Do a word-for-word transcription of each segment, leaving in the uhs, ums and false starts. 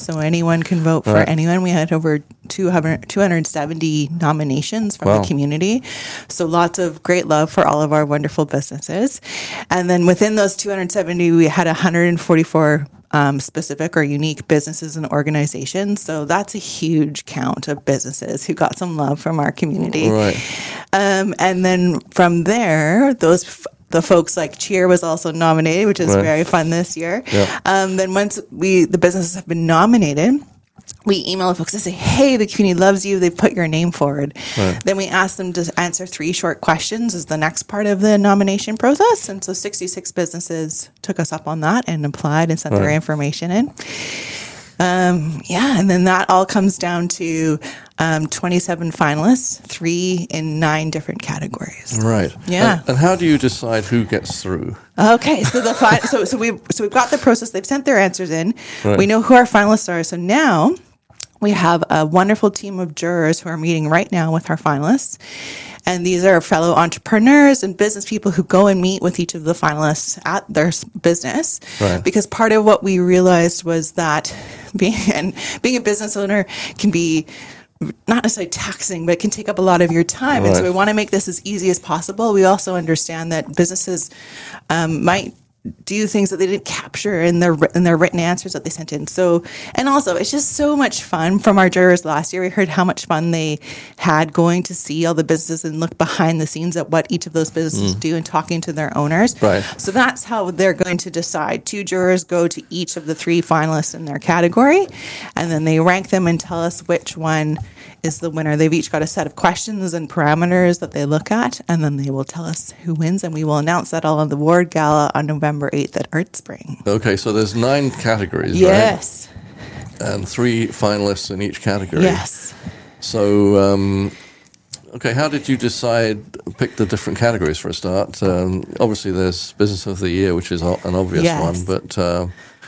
so anyone can vote for Right. anyone. We had over two hundred, two hundred seventy nominations from Wow. the community. So lots of great love for all of our wonderful businesses. And then within those two hundred seventy, we had one hundred forty-four um, specific or unique businesses and organizations. So that's a huge count of businesses who got some love from our community. Right. Um, and then from there, those f- the folks like Cheer was also nominated, which is Right. very fun this year. Yeah. Um, then once we the businesses have been nominated, we email folks and say, hey, the community loves you. They put your name forward. Right. Then we ask them to answer three short questions as the next part of the nomination process. And so sixty-six businesses took us up on that and applied and sent their Right. information in. Um, yeah, and then that all comes down to um, twenty-seven finalists, three in nine different categories. Right. Yeah. And, and how do you decide who gets through? Okay, so the fi- so so we so we've got the process. They've sent their answers in. Right. We know who our finalists are. So now we have a wonderful team of jurors who are meeting right now with our finalists. And these are fellow entrepreneurs and business people who go and meet with each of the finalists at their s- business. Right. Because part of what we realized was that being and being a business owner can be not necessarily taxing, but it can take up a lot of your time. And so Right. we want to make this as easy as possible. We also understand that businesses um, might do things that they didn't capture in their in their written answers that they sent in. So, and also, it's just so much fun. From our jurors last year, we heard how much fun they had going to see all the businesses and look behind the scenes at what each of those businesses do and talking to their owners. Right. So that's how they're going to decide. Two jurors go to each of the three finalists in their category, and then they rank them and tell us which one is the winner. They've each got a set of questions and parameters that they look at, and then they will tell us who wins, and we will announce that all on the award gala on November eighth at Art Spring. Okay, so there's nine categories, Yes. right? And three finalists in each category. Yes. So, um, okay, how did you decide, pick the different categories for a start? Um, obviously, there's Business of the Year, which is o- an obvious Yes. one, but uh,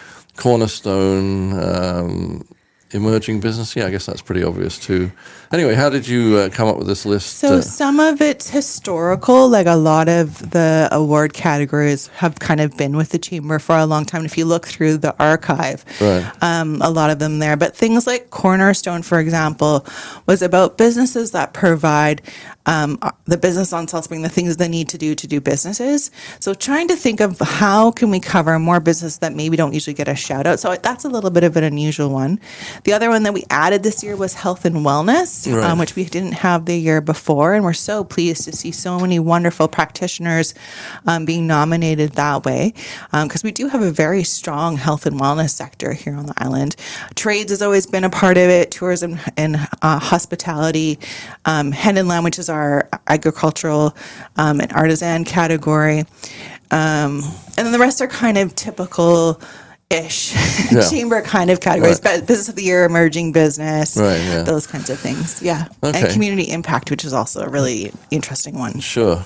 Cornerstone, um, Emerging Business, yeah, I guess that's pretty obvious too. Anyway, how did you uh, come up with this list? So uh, some of it's historical, like a lot of the award categories have kind of been with the chamber for a long time. If you look through the archive, Right. um, a lot of them there. But things like Cornerstone, for example, was about businesses that provide um, the business on South Spring the things they need to do to do businesses. So trying to think of how can we cover more business that maybe don't usually get a shout out. So that's a little bit of an unusual one. The other one that we added this year was health and wellness, Right. um, which we didn't have the year before. And we're so pleased to see so many wonderful practitioners um, being nominated that way, because we do have a very strong health and wellness sector here on the island. Trades has always been a part of it, tourism and uh, hospitality, um, hen and lamb, which is our agricultural um, and artisan category. Um, and then the rest are kind of typical ish Yeah. chamber kind of categories, Right. but business of the year, emerging business, Right, yeah. those kinds of things. Yeah. Okay. And community impact, which is also a really interesting one. Sure.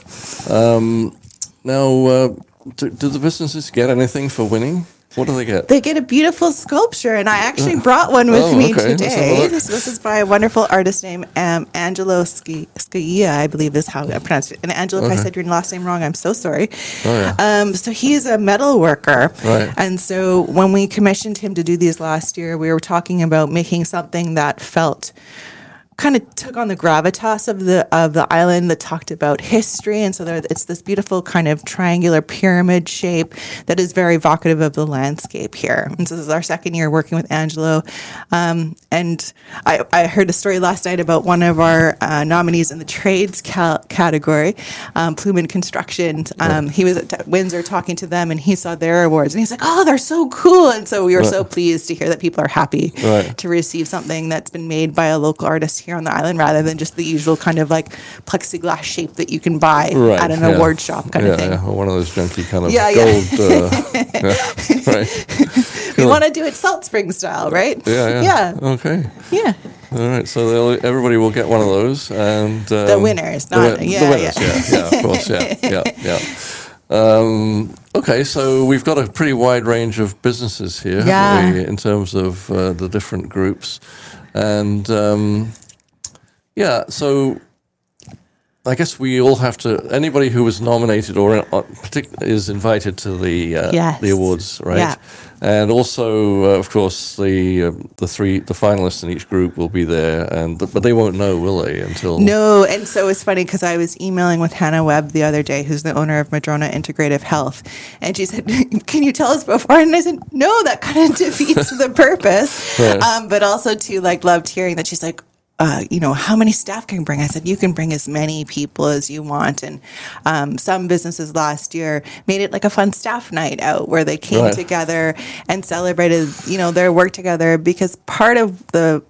Um, now, uh, do, do the businesses get anything for winning? What do they get? They get a beautiful sculpture, and I actually brought one with Oh, me okay. Let's have a today. look. This, this is by a wonderful artist named um, Angelo Scaia, I believe is how I pronounce it. And Angelo, if I Okay. said your last name wrong, I'm so sorry. Oh, yeah. Um, so he's a metal worker. Right. And so when we commissioned him to do these last year, we were talking about making something that felt kind of took on the gravitas of the of the island, that talked about history, and so there, it's this beautiful kind of triangular pyramid shape that is very evocative of the landscape here. And so this is our second year working with Angelo, um, and I, I heard a story last night about one of our uh, nominees in the trades cal- category, um, Plumen Construction. Um, he was at t- Windsor talking to them, and he saw their awards, and he's like, "Oh, they're so cool!" And so we were so pleased to hear that people are happy Right. to receive something that's been made by a local artist here on the island, rather than just the usual kind of like plexiglass shape that you can buy Right, at an yeah. award shop kind yeah, of thing. Yeah, or one of those junky kind of Yeah, yeah. gold. Uh, yeah, right. We Cool. want to do it Salt Spring style, right? Yeah, yeah. Yeah. Okay. Yeah. All right. So they'll, everybody will get one of those, and um, The winners, the, not- win- yeah, the winners. yeah. Yeah, yeah, of course. Yeah, yeah, yeah. Um, okay, so we've got a pretty wide range of businesses here, haven't Yeah. we, in terms of uh, the different groups, and um, yeah. So I guess we all have to. Anybody who was nominated or uh, partic- is invited to the uh, Yes. the awards, right? Yeah. And also, uh, of course, the uh, the three the finalists in each group will be there, and but they won't know, will they? Until No, and so it's funny because I was emailing with Hannah Webb the other day, who's the owner of Madrona Integrative Health, and she said, "Can you tell us before?" And I said, "No, that kind of defeats the purpose." Right. Um, but also, too, like loved hearing that she's like, Uh, you know, how many staff can you bring? I said, you can bring as many people as you want. And um, some businesses last year made it like a fun staff night out where they came Right. together and celebrated, you know, their work together, because part of the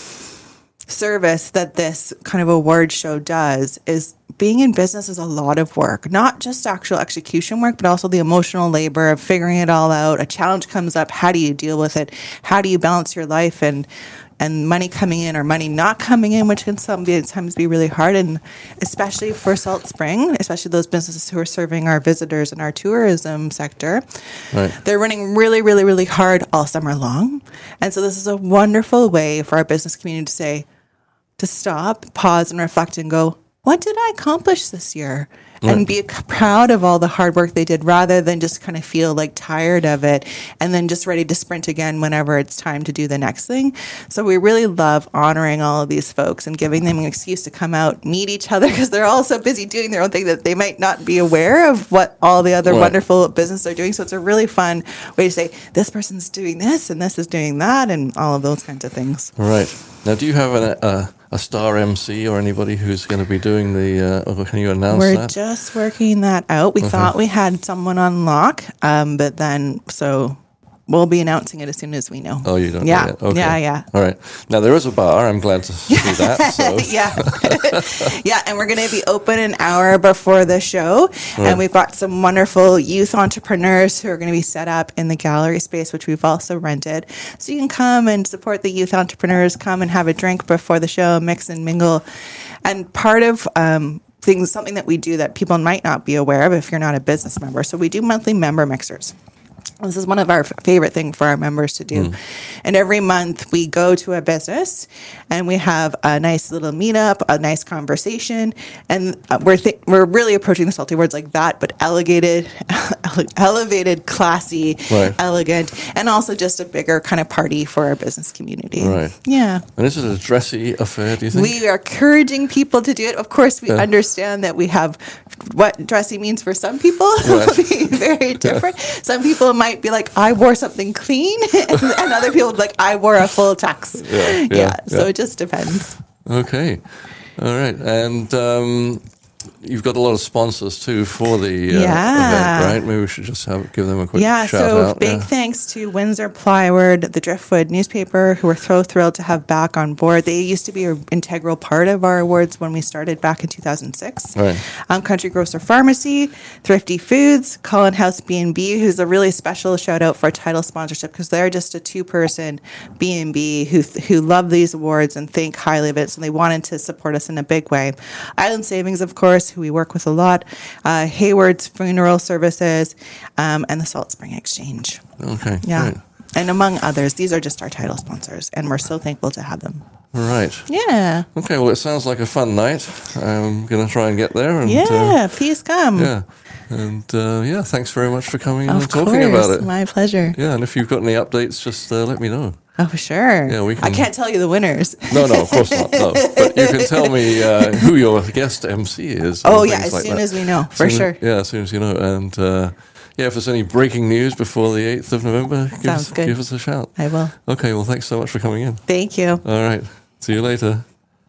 service that this kind of award show does is being in business is a lot of work, not just actual execution work, but also the emotional labor of figuring it all out. A challenge comes up. How do you deal with it? How do you balance your life and and money coming in or money not coming in, which can sometimes be really hard, and especially for Salt Spring, especially those businesses who are serving our visitors in our tourism sector. Right. They're running really, really, really hard all summer long. And so this is a wonderful way for our business community to say, to stop, pause, and reflect and go, what did I accomplish this year? Right. And be c- proud of all the hard work they did, rather than just kind of feel like tired of it and then just ready to sprint again whenever it's time to do the next thing. So we really love honoring all of these folks and giving them an excuse to come out, meet each other, because they're all so busy doing their own thing that they might not be aware of what all the other Right. wonderful businesses are doing. So it's a really fun way to say, this person's doing this and this is doing that, and all of those kinds of things. Right. Now, do you have an, uh, a star M C or anybody who's going to be doing the, uh, or can you announce We're that? just working that out. We thought we had someone on lock, um, but then, so we'll be announcing it as soon as we know. Oh, you don't Yeah. know yet? Okay. Yeah, yeah. All right. Now, there is a bar. I'm glad to see that. So. yeah. yeah, and we're going to be open an hour before the show. Right. And we've got some wonderful youth entrepreneurs who are going to be set up in the gallery space, which we've also rented. So you can come and support the youth entrepreneurs, come and have a drink before the show, mix and mingle. And part of um, things, something that we do that people might not be aware of if you're not a business member. So we do monthly member mixers. This is one of our f- favorite things for our members to do. Mm. And every month we go to a business and we have a nice little meetup, a nice conversation. And uh, we're th- we're really approaching the salty words like that, but elevated, elevated, classy, right. elegant, and also just a bigger kind of party for our business community. Right. Yeah. And is it a dressy affair, do you think? We are encouraging people to do it. Of course, we yeah. understand that we have what dressy means for some people right. will be very different. Yeah. Some people might be like, I wore something clean, and, and other people would be like, I wore a full tux. Yeah, yeah, yeah so yeah. it just depends. Okay. All right. And um, you've got a lot of sponsors too for the uh, yeah. event, right? Maybe we should just have, give them a quick yeah, shout so out. Big yeah. thanks to Windsor Plywood, the Driftwood newspaper, who we're so thrilled to have back on board. They used to be an integral part of our awards when we started back in two thousand six. Right. Um, Country Grocer Pharmacy, Thrifty Foods, Cullen House B and B, who's a really special shout out for a title sponsorship, because they're just a two-person B and B who who love these awards and think highly of it, so they wanted to support us in a big way. Island Savings, of course, who we work with a lot, uh, Hayward's Funeral Services, um, and the Salt Spring Exchange. Okay, yeah. great. And among others, these are just our title sponsors, and we're so thankful to have them. All right. Yeah. Okay, well, it sounds like a fun night. I'm going to try and get there. And, yeah, uh, please come. Yeah. And, uh, yeah, thanks very much for coming of and talking course, about it. My pleasure. Yeah, and if you've got any updates, just uh, let me know. Oh, for sure. Yeah, we can... I can't tell you the winners. No, no, of course not. No, but you can tell me uh, who your guest M C is. Oh, yeah, as like soon that. as we know, as for soon, sure. Yeah, as soon as you know. And uh, yeah, if there's any breaking news before the eighth of November, give Sounds us, good. give us a shout. I will. Okay, well, thanks so much for coming in. Thank you. All right, see you later.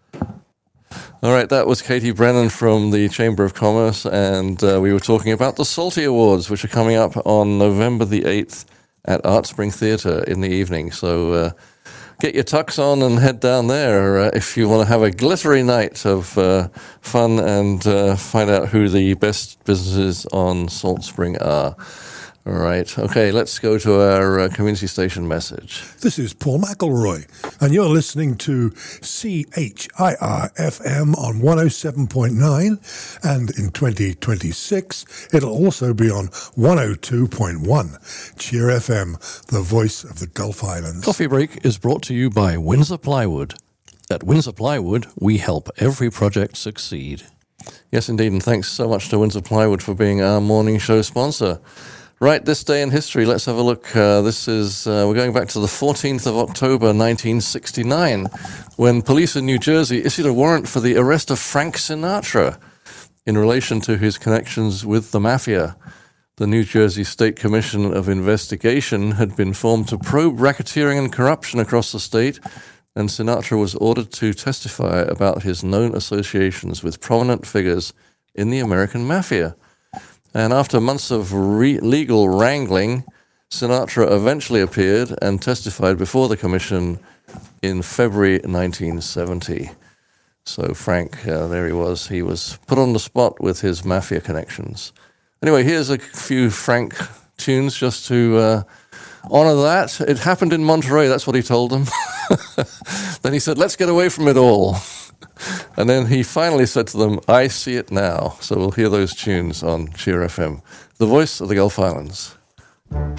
All right, that was Katie Brennan from the Chamber of Commerce, and uh, we were talking about the Salty Awards, which are coming up on November the eighth at Art Spring Theatre in the evening. So uh, get your tux on and head down there uh, if you want to have a glittery night of uh, fun and uh, find out who the best businesses on Salt Spring are. All right. Okay, let's go to our uh, community station message. This is Paul McElroy, and you're listening to C H I R F M on one oh seven point nine, and in twenty twenty-six, it'll also be on one oh two point one. Cheer F M, the voice of the Gulf Islands. Coffee Break is brought to you by Windsor Plywood. At Windsor Plywood, we help every project succeed. Yes, indeed, and thanks so much to Windsor Plywood for being our morning show sponsor. Right, this day in history, let's have a look. Uh, this is, uh, we're going back to the fourteenth of October, nineteen sixty-nine, when police in New Jersey issued a warrant for the arrest of Frank Sinatra in relation to his connections with the mafia. The New Jersey State Commission of Investigation had been formed to probe racketeering and corruption across the state, and Sinatra was ordered to testify about his known associations with prominent figures in the American mafia. And after months of re- legal wrangling, Sinatra eventually appeared and testified before the commission in February nineteen seventy. So Frank, uh, there he was. He was put on the spot with his mafia connections. Anyway, here's a few Frank tunes just to uh, honor that. It happened in Monterey, that's what he told them. Then he said, let's get away from it all. And then he finally said to them, I see it now. So we'll hear those tunes on Cheer F M, the voice of the Gulf Islands.